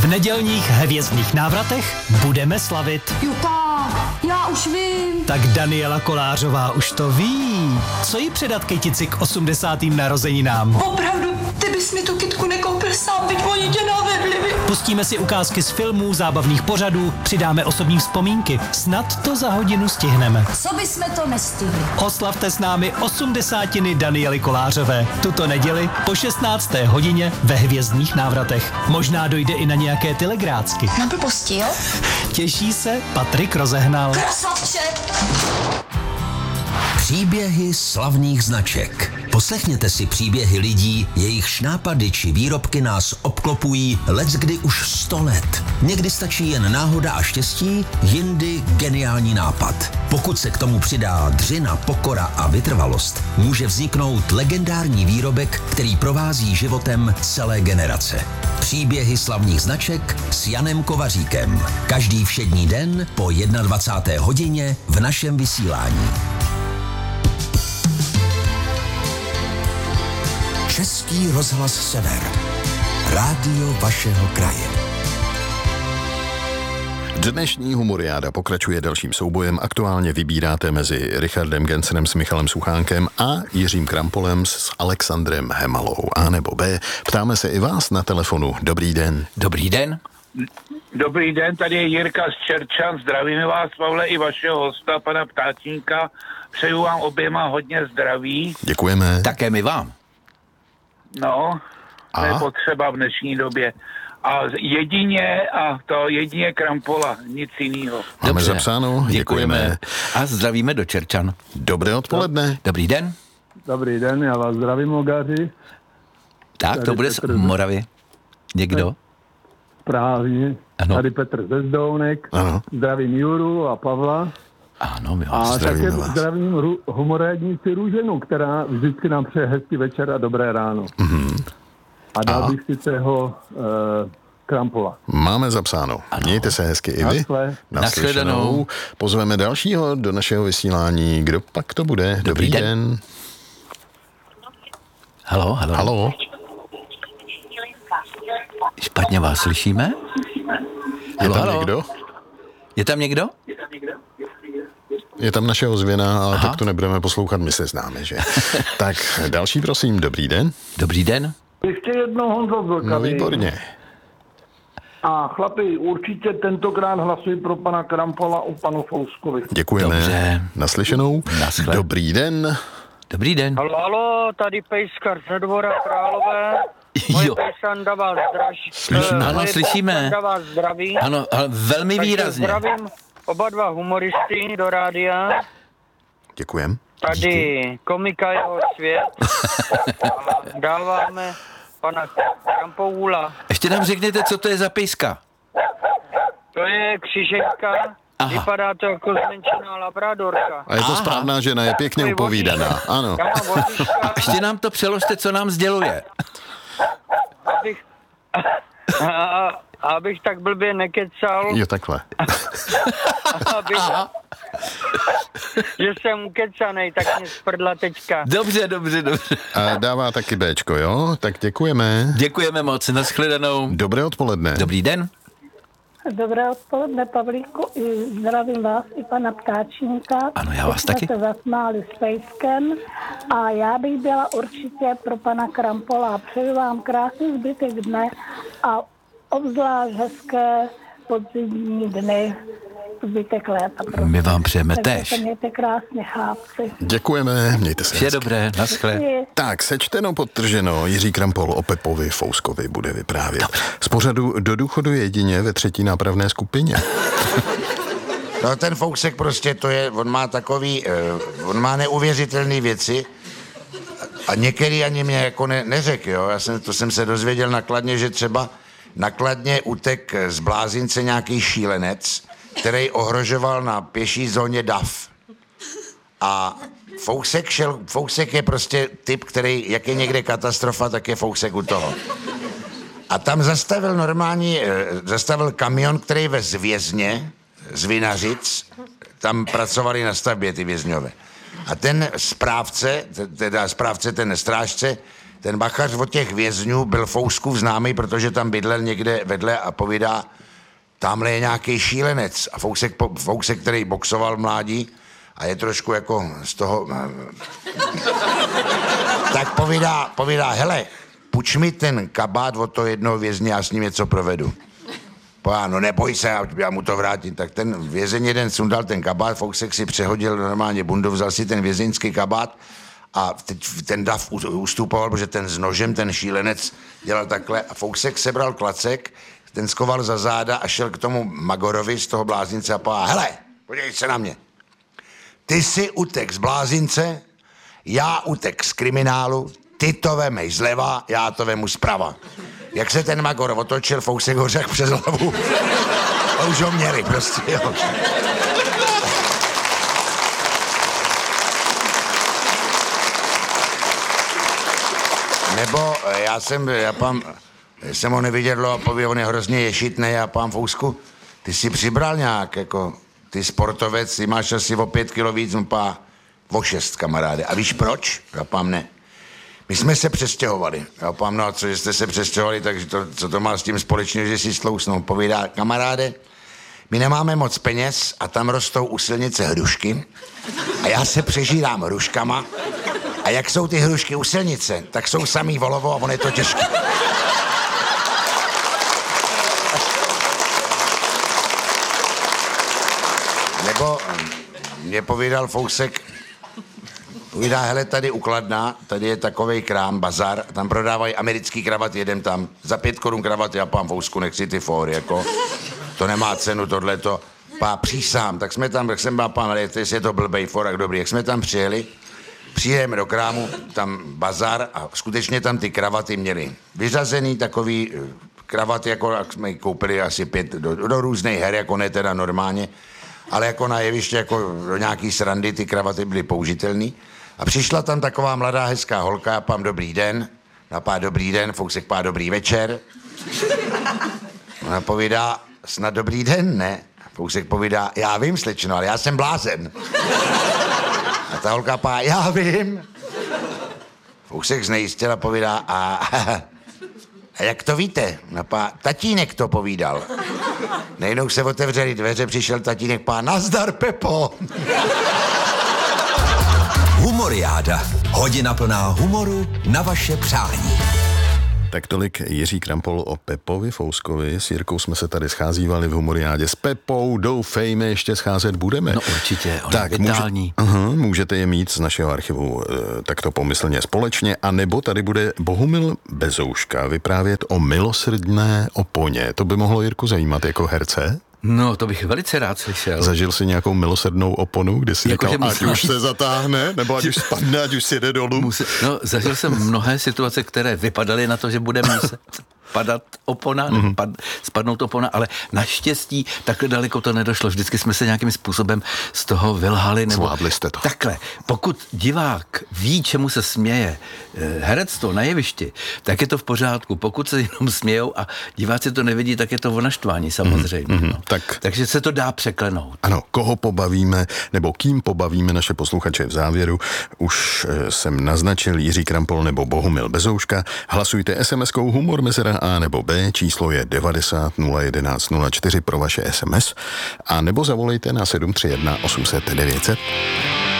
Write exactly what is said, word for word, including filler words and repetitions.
V nedělních hvězdných návratech budeme slavit. Juta, já už vím. Tak Daniela Kolářová už to ví. Co jí předat kytici k osmdesátým narozeninám? Opravdu, ty bys mi tu kytku nekoupil sám, byť oni tě navedli. Pustíme si ukázky z filmů, zábavných pořadů, přidáme osobní vzpomínky. Snad to za hodinu stihneme. Co bysme to nestihli? Oslavte s námi osmdesátiny Daniely Kolářové. Tuto neděli po šestnácté hodině ve hvězdných návratech. Možná dojde i na nějaké telegrácky. Na blbosti, jo? Těší se Patrik Rozehnal. Krasavče! Příběhy slavných značek. Poslechněte si příběhy lidí, jejichž nápady či výrobky nás obklopují leckdy už sto let. Někdy stačí jen náhoda a štěstí, jindy geniální nápad. Pokud se k tomu přidá dřina, pokora a vytrvalost, může vzniknout legendární výrobek, který provází životem celé generace. Příběhy slavných značek s Janem Kovaříkem. Každý všední den po dvacáté jedné hodině v našem vysílání. Český rozhlas Sever. Rádio vašeho kraje. Dnešní Humoriáda pokračuje dalším soubojem. Aktuálně vybíráte mezi Richardem Gencenem s Michalem Suchánkem a Jiřím Krampolem s Alexandrem Hemalou. A nebo B. Ptáme se i vás na telefonu. Dobrý den. Dobrý den. Dobrý den, tady je Jirka z Čerčan. Zdravíme vás, Pavle, i vašeho hosta, pana Ptáčníka. Přeju vám oběma hodně zdraví. Děkujeme. Také my vám. No, to a? je potřeba v dnešní době. A jedině, a to jedině Krampola, nic jiného. Máme Dobře, zapsáno, děkujeme. děkujeme. A zdravíme do Čerčan. Dobré odpoledne. Dobrý den. Dobrý den, já vás zdravím, Mogaři. Tak, Tady to bude z Petr Moravy. Někdo? Správně. Ano. Tady Petr ze Zdounek. Ano. Zdravím Juru a Pavla. Ano, my A vás zdravíme také vás. zdravím ru- humorádnici Růženu, která vždycky nám přeje hezký večer a dobré ráno. Mm-hmm. A dal A? bych si toho uh, Krampola. Máme zapsáno. Ano. Mějte se hezky i vy. Nasle. Nashledanou. Pozveme dalšího do našeho vysílání. Kdo pak to bude? Dobrý, Dobrý den. den. Halo, halo. Halo. Špatně vás slyšíme? Je Halo, tam halo. někdo? Je tam někdo? Je tam naše ozvěna, ale Aha. tak to nebudeme poslouchat, my se známe, že? Tak další, prosím, dobrý den. Dobrý den. Ještě jednou Honzo Vlkavý. No výborně. A chlapi, určitě tentokrát hlasuji pro pana Krampola u panu Fouskovi. Děkujeme. Dobře. Naslyšenou. Naschle. Dobrý den. Dobrý den. Halo, halo, tady Pejskar ze Dvora Králové. Moje Jo. pejsanda vás zdraží. Slyšíme. Ano, Moje slyšíme. pejsanda vás zdraví. Ano, ale velmi Takže výrazně. zdravím oba dva humoristy do rádia. Děkujem. Tady komika jeho svět. A dáváme pana Krampoula. Ještě nám řekněte, co to je za pejska. To je křižeťka. Aha. Vypadá to jako zmenšená labradorka. A je to Aha. správná žena, je pěkně To je upovídaná. vodička. Ano. Já mám vodička, Ještě nám to přeložte, co nám sděluje. abych, a, abych tak blbě nekecal. Jo, takhle. Abych, že jsem ukecanej, tak mě sprdla teďka. Dobře, dobře, dobře. A dává taky Béčko, jo? Tak děkujeme. Děkujeme moc, nashledanou. Dobré odpoledne. Dobrý den. Dobré odpoledne, Pavlíku, i zdravím vás i pana Ptáčníka. Ano, já vás Teď taky. jsme se zasmáli s Pejskem a já bych byla určitě pro pana Krampola. Přeju vám krásný zbytek dne a obzvlášť hezké podzimní dny, zbytek léta. Prostě. My vám přejeme Takže též. se mějte krásně, chlapci. Děkujeme, mějte se Vše hezky. dobré, naschle. Tak, sečteno, podtrženo, Jiří Krampol o Pepovi Fouskovi bude vyprávět. Z pořadu Do důchodu jedině ve třetí nápravné skupině. No ten Fousek prostě to je, on má takový, uh, on má neuvěřitelné věci a některý ani mě jako ne, neřekl, jo. Já jsem, to jsem se dozvěděl na Kladně, že třeba na Kladně utek z blázince nějaký šílenec, který ohrožoval na pěší zóně dav. A Fousek šel, Fousek je prostě typ, který, jak je někde katastrofa, tak je Fousek u toho. A tam zastavil normální, zastavil kamion, který vez vězně z Vinařic, tam pracovali na stavbě ty vězňové. A ten správce, teda správce, ten strážce, ten bachař od těch vězňů byl Fouskův známý, protože tam bydlel někde vedle a povídá, tamhle je nějaký šílenec. A Fousek, Fousek, který boxoval v mládí a je trošku jako z toho... tak povídá, povídá, hele, půjč mi ten kabát od toho jednoho vězně, já s ním něco provedu. Povídá, no neboj se, já, já mu to vrátím. Tak ten vězeň jeden sundal ten kabát, Fousek si přehodil normálně bundu, vzal si ten vězeňský kabát a ten dav ustupoval, protože ten s nožem, ten šílenec dělal takhle a Fousek sebral klacek, ten skoval za záda a šel k tomu Magorovi z toho blázince a povídá, hele, podívej se na mě. Ty si utek z blázince, já utek z kriminálu, ty to vemej zleva, já to vemu zprava. Jak se ten Magor otočil, Fousek ho řekl přes hlavu. A už ho měli prostě, jo. Nebo já jsem, já pám, jsem ho neviděl a poví, on je hrozně ješitnej a pán Fousku, ty jsi přibral nějak, jako, ty sportovec, ty máš asi o pět kilo víc, pá, o šest, kamaráde. A víš proč? Já pám, ne. My jsme se přestěhovali. Já pám, no a co, že jste se přestěhovali, takže to, co to má s tím společného, že si stlousnou. Povídá, kamaráde, my nemáme moc peněz a tam rostou u silnice hrušky a já se přežírám hruškama a jak jsou ty hrušky u silnice, tak jsou samý volovo a on je to těžké. Nebo mě povídal Fousek, povídá, hele, tady ukladná, tady je takovej krám, bazar, tam prodávají americký kravaty, jedem tam, za pět korun kravaty, a pán Fousku, nechci ty fóry, jako, to nemá cenu, tohleto, pá, přísám, tak jsme tam, tak jsem byl, pán, ale jestli je to blbej forak, dobrý, jak jsme tam přijeli, přijedeme do krámu, tam bazar a skutečně tam ty kravaty měli vyřazený takový kravaty, jako jak jsme koupili asi pět, do, do různých her, jako ne teda normálně, ale jako na jeviště, jako do nějaký srandy, ty kravaty byly použitelný. A přišla tam taková mladá hezká holka, já pám dobrý den, na pá dobrý den, Fousek pá dobrý večer. Ona povídá, snad dobrý den, ne? Fousek povídá, já vím, slečno, ale já jsem blázen. A ta holka pá, já vím. Fousek znejistil a povídá, a, a jak to víte? No pá, tatínek to povídal. Nejednou se otevřeli dveře, přišel tatínek, pá, nazdar, Pepo. Humoriáda. Hodina plná humoru na vaše přání. Tak tolik Jiří Krampol o Pepovi Fouskovi. S Jirkou jsme se tady scházívali v Humoriádě s Pepou. Doufejme, ještě scházet budeme. No určitě, on tak, je vitální. Může, aha, můžete je mít z našeho archivu e, takto pomyslně společně, a nebo tady bude Bohumil Bezouška vyprávět o milosrdné oponě. To by mohlo Jirku zajímat jako herce? No, to bych velice rád slyšel. Zažil jsi nějakou milosrdnou oponu, kde jsi jako, říkal, musí... ať už se zatáhne, nebo ať už spadne, ať už si jde dolů? Musí... No, zažil jsem mnohé situace, které vypadaly na to, že bude muset padat opona, mm-hmm. pad, spadnout opona, ale naštěstí takhle daleko to nedošlo. Vždycky jsme se nějakým způsobem z toho vylhali. Nebo... Zvládli jste to. Takhle, pokud divák ví, čemu se směje herectvo na jevišti, tak je to v pořádku. Pokud se jenom smějou a diváci to nevidí, tak je to o naštvání samozřejmě. Mm-hmm. No. Tak. Takže se to dá překlenout. Ano, koho pobavíme, nebo kým pobavíme naše posluchače v závěru, už jsem naznačil Jiří Krampol nebo Bohumil Bezouška. Hlasujte es em eskou humor mezera A nebo B, číslo je devadesát nula jedenáct nula čtyři pro vaše es em es, a nebo zavolejte na sedm tři jedna osm set devět set.